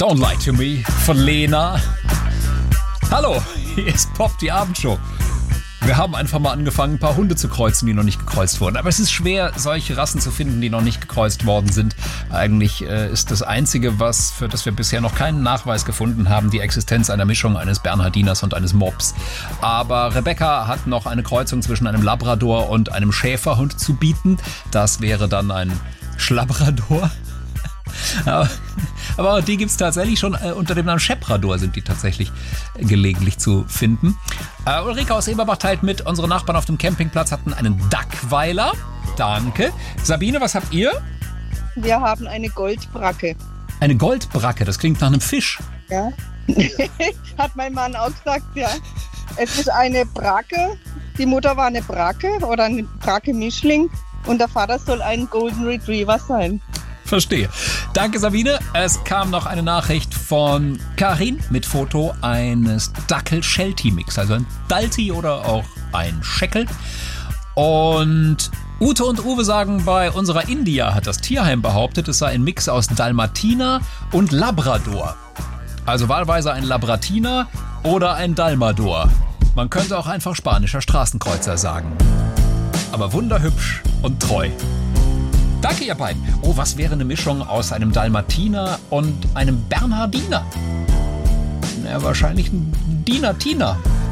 Don't Lie to Me von Lena. Hallo, hier ist Pop, die Abendshow. Wir haben einfach mal angefangen, ein paar Hunde zu kreuzen, die noch nicht gekreuzt wurden. Aber es ist schwer, solche Rassen zu finden, die noch nicht gekreuzt worden sind. Eigentlich ist das Einzige, für das wir bisher noch keinen Nachweis gefunden haben, die Existenz einer Mischung eines Bernhardiners und eines Mops. Aber Rebecca hat noch eine Kreuzung zwischen einem Labrador und einem Schäferhund zu bieten. Das wäre dann ein Schlabrador. Aber die gibt es tatsächlich schon unter dem Namen Schäprador, sind die tatsächlich gelegentlich zu finden. Ulrike aus Eberbach teilt mit, unsere Nachbarn auf dem Campingplatz hatten einen Dackweiler. Danke. Sabine, was habt ihr? Wir haben eine Goldbracke. Eine Goldbracke, das klingt nach einem Fisch. Ja, hat mein Mann auch gesagt, ja. Es ist eine Bracke, die Mutter war eine Bracke oder ein Bracke-Mischling und der Vater soll ein Golden Retriever sein. Verstehe. Danke, Sabine. Es kam noch eine Nachricht von Karin mit Foto eines Dackel-Sheltie-Mix, also ein Dalti oder auch ein Scheckel. Und Ute und Uwe sagen, bei unserer India hat das Tierheim behauptet, es sei ein Mix aus Dalmatiner und Labrador. Also wahlweise ein Labratiner oder ein Dalmador. Man könnte auch einfach spanischer Straßenkreuzer sagen. Aber wunderhübsch und treu. Danke, ihr beiden. Oh, was wäre eine Mischung aus einem Dalmatiner und einem Bernhardiner? Ja, wahrscheinlich ein Diener-Tiner.